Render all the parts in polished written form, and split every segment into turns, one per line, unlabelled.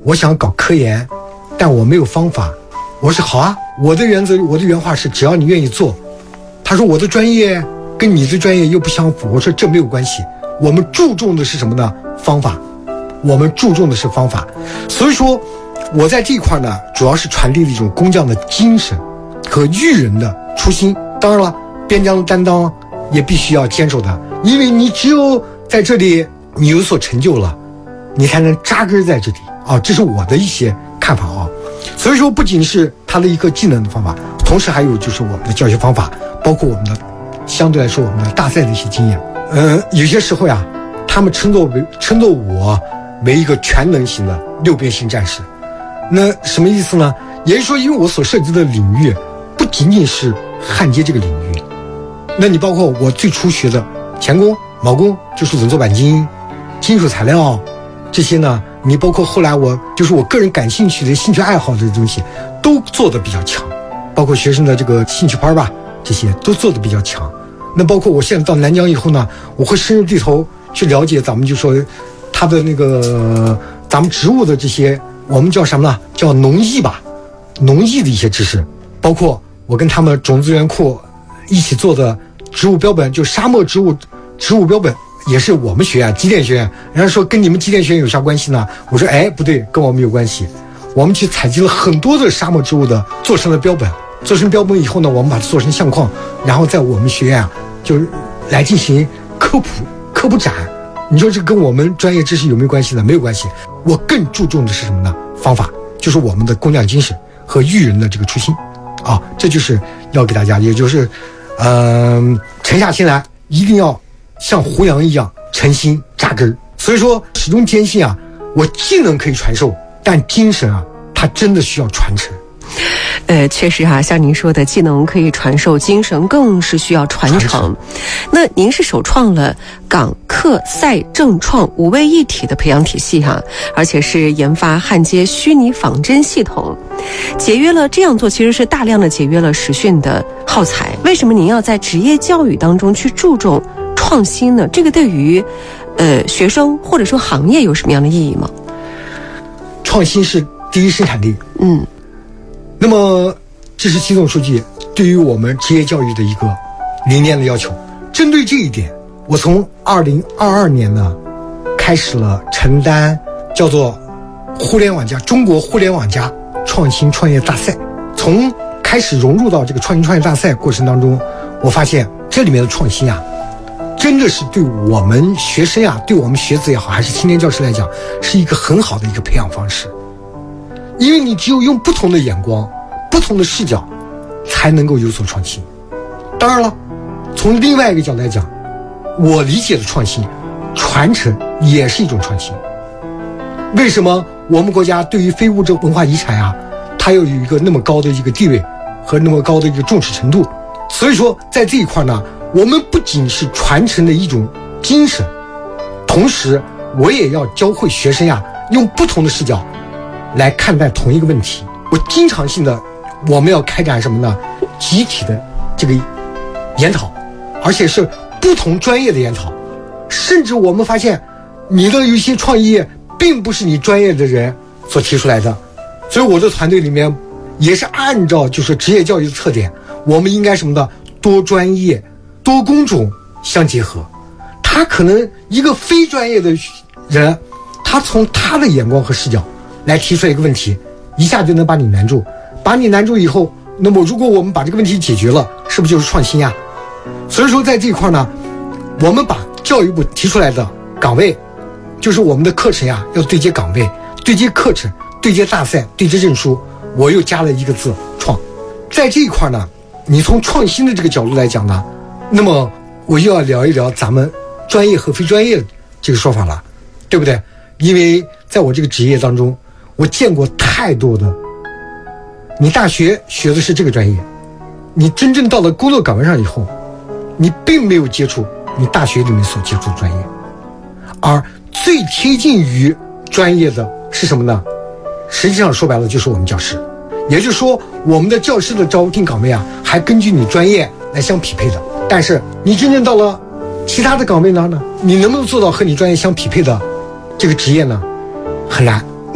我想搞科研，但我没有方法。我说好啊，我的原则，我的原话是只要你愿意做。他说我的专业跟你的专业又不相符。我说这没有关系，我们注重的是什么呢？方法，我们注重的是方法。所以说我在这一块呢，主要是传递了一种工匠的精神和育人的初心。当然了，边疆的担当也必须要坚守的，因为你只有在这里你有所成就了，你才能扎根在这里啊。这是我的一些看法啊。所以说不仅是他的一个技能的方法，同时还有就是我们的教学方法，包括我们的相对来说我们的大赛的一些经验。有些时候呀，他们称作我为一个全能型的六边形战士。那什么意思呢？也就是说，因为我所涉及的领域不仅仅是焊接这个领域，那你包括我最初学的钳工、铆工，就是轮作钣金、金属材料这些呢，你包括后来我个人感兴趣的兴趣爱好的东西都做得比较强，包括学生的这个兴趣班吧，这些都做得比较强。那包括我现在到南疆以后呢，我会深入地头去了解咱们就说它的那个咱们植物的这些我们叫什么呢？叫农艺吧，农艺的一些知识，包括我跟他们种子园库一起做的植物标本，就沙漠植物标本，也是我们学院机电学院。人家说跟你们机电学院有啥关系呢？我说哎，不对，跟我们有关系。我们去采集了很多的沙漠植物的做成了标本，做成标本以后呢，我们把它做成相框，然后在我们学院啊，就是来进行科普展。你说这跟我们专业知识有没有关系呢？没有关系。我更注重的是什么呢？方法，就是我们的工匠精神和育人的这个初心啊，这就是要给大家，也就是沉下心来，一定要像胡杨一样诚心扎根。所以说始终坚信啊，我技能可以传授，但精神啊，它真的需要传承。
确实啊，像您说的，技能可以传授，精神更是需要传承。那您是首创了港客赛正创5位一体的培养体系哈，而且是研发焊接虚拟仿真系统，这样做其实是大量的节约了实训的耗材。为什么您要在职业教育当中去注重创新呢？这个对于学生或者说行业有什么样的意义吗？
创新是第一生产力。那么这是习总书记对于我们职业教育的一个理念的要求。针对这一点，我从2022年呢开始了承担叫做中国互联网加创新创业大赛。从开始融入到这个创新创业大赛过程当中，我发现这里面的创新啊，真的是对我们学生啊，对我们学子也好，还是青年教师来讲，是一个很好的一个培养方式。因为你只有用不同的眼光、不同的视角，才能够有所创新。当然了，从另外一个角度来讲，我理解的创新传承也是一种创新。为什么我们国家对于非物质文化遗产啊，它要有一个那么高的一个地位和那么高的一个重视程度？所以说在这一块呢，我们不仅是传承的一种精神，同时我也要教会学生呀，用不同的视角来看待同一个问题。我经常性的我们要开展什么呢？集体的这个研讨，而且是不同专业的研讨。甚至我们发现你的有一些创意并不是你专业的人所提出来的，所以我的团队里面也是按照就是职业教育的特点，我们应该什么的多专业多工种相结合。他可能一个非专业的人，他从他的眼光和视角来提出一个问题，一下就能把你难住。把你难住以后，那么如果我们把这个问题解决了，是不是就是创新呀？所以说在这一块呢，我们把教育部提出来的岗位，就是我们的课程呀，要对接岗位、对接课程、对接大赛、对接证书，我又加了一个字创。在这一块呢，你从创新的这个角度来讲呢，那么我又要聊一聊咱们专业和非专业这个说法了，对不对？因为在我这个职业当中，我见过太多的，你大学学的是这个专业，你真正到了工作岗位上以后，你并没有接触你大学里面所接触的专业，而最贴近于专业的是什么呢？实际上说白了就是我们教师。也就是说，我们的教师的招聘岗位啊，还根据你专业来相匹配的。但是你真正到了其他的岗位呢，你能不能做到和你专业相匹配的这个职业呢？很难。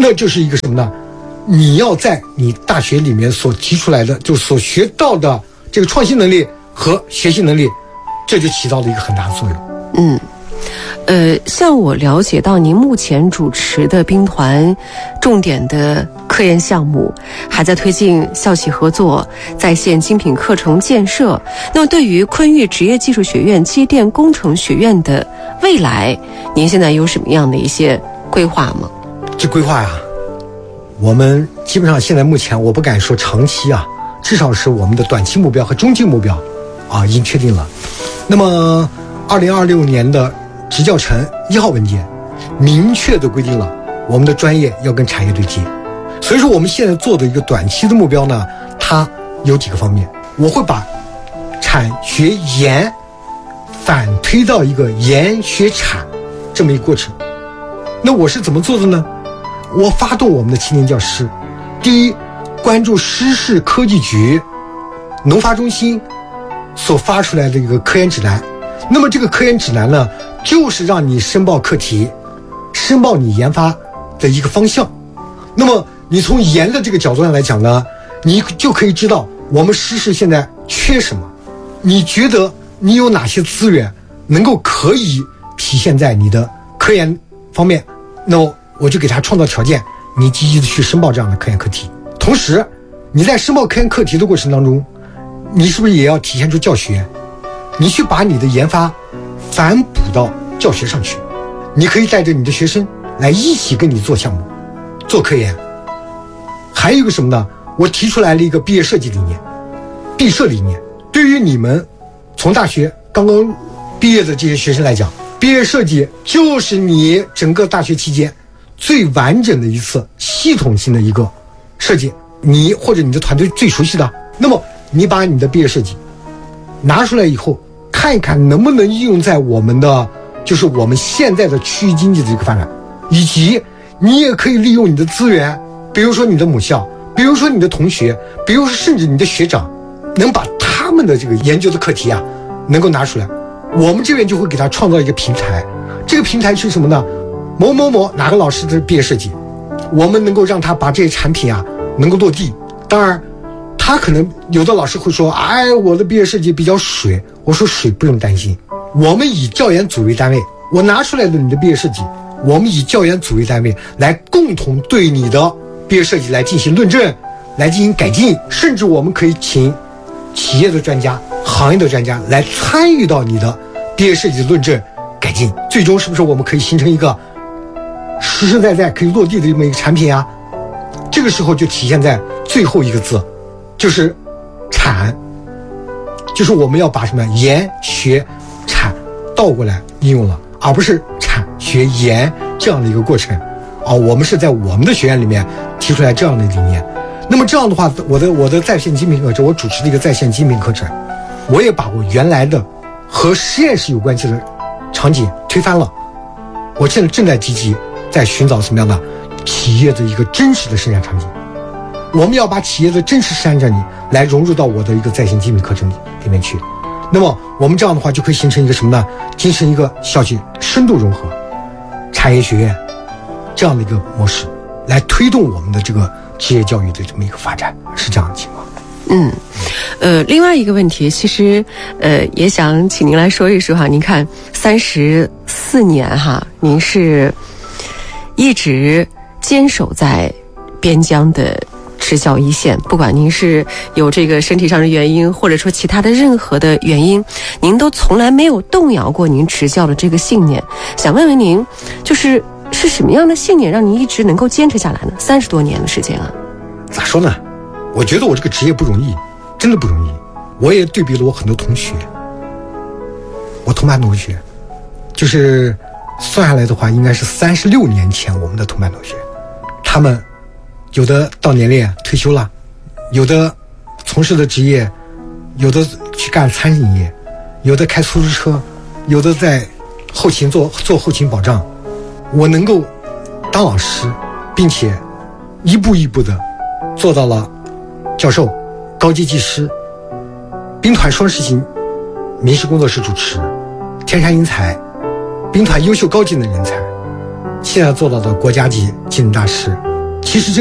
那就是一个什么呢？你要在你大学里面所提出来的，就所学到的这个创新能力和学习能力，这就起到了一个很大的作用。
像我了解到您目前主持的兵团重点的科研项目，还在推进校企合作、在线精品课程建设。那么对于昆玉职业技术学院机电工程学院的未来，您现在有什么样的一些规划吗？
这规划呀，我们基本上现在目前我不敢说长期啊，至少是我们的短期目标和中期目标啊已经确定了。那么2026年的职教程1号文件明确地规定了我们的专业要跟产业对接，所以说我们现在做的一个短期的目标呢，它有几个方面，我会把产学研反推到一个研学产这么一个过程。那我是怎么做的呢？我发动我们的青年教师，第一，关注师事科技局、农发中心所发出来的一个科研指南。那么这个科研指南呢，就是让你申报课题，申报你研发的一个方向。那么你从研的这个角度上来讲呢，你就可以知道我们师事现在缺什么，你觉得你有哪些资源能够可以体现在你的科研方面，那我就给他创造条件，你积极的去申报这样的科研课题。同时你在申报科研课题的过程当中，你是不是也要体现出教学？你去把你的研发反哺到教学上去，你可以带着你的学生来一起跟你做项目、做科研。还有一个什么呢？我提出来了一个毕业设计理念、毕设理念。对于你们从大学刚刚毕业的这些学生来讲，毕业设计就是你整个大学期间最完整的一次系统性的一个设计，你或者你的团队最熟悉的。那么你把你的毕业设计拿出来以后，看一看能不能应用在我们的就是我们现在的区域经济的一个发展，以及你也可以利用你的资源，比如说你的母校，比如说你的同学，比如说甚至你的学长，能把他们的这个研究的课题啊能够拿出来，我们这边就会给他创造一个平台。这个平台是什么呢？某某某哪个老师的毕业设计，我们能够让他把这些产品啊能够落地。当然他可能有的老师会说，哎，我的毕业设计比较水。我说水不用担心，我们以教研组为单位，我拿出来的你的毕业设计，我们以教研组为单位来共同对你的毕业设计来进行论证，来进行改进，甚至我们可以请企业的专家、行业的专家来参与到你的毕业设计的论证改进，最终是不是我们可以形成一个实实在在可以落地的这么一个产品啊？这个时候就体现在最后一个字，就是产，就是我们要把什么研学产倒过来应用了，而不是产学研这样的一个过程啊。我们是在我们的学院里面提出来这样的理念。那么这样的话，我的在线精品课程，我主持的一个在线精品课程，我也把我原来的和实验室有关系的场景推翻了。我现在正在积极在寻找什么样的企业的一个真实的生产场景，我们要把企业的真实生产场景来融入到我的一个在线精品课程里面去。那么我们这样的话就可以形成一个什么呢？形成一个校企深度融合、产业学院这样的一个模式，来推动我们的这个职业教育的这么一个发展，是这样的情况。
另外一个问题，其实也想请您来说一说哈。您看34年哈，您是一直坚守在边疆的执教一线，不管您是有这个身体上的原因，或者说其他的任何的原因，您都从来没有动摇过您执教的这个信念。想问问您，是什么样的信念让您一直能够坚持下来呢？30多年的时间啊。
咋说呢？我觉得我这个职业不容易，真的不容易。我也对比了我很多同学，我同班同学，就是算下来的话，应该是36年前我们的同班同学，他们有的到年龄退休了，有的从事的职业，有的去干餐饮业，有的开出租车，有的在后勤做后勤保障。我能够当老师，并且一步一步的做到了教授、高级技师、兵团双实行民事工作室主持、天山英才、兵团优秀高技能人才，现在做到的国家级技能大师， 其实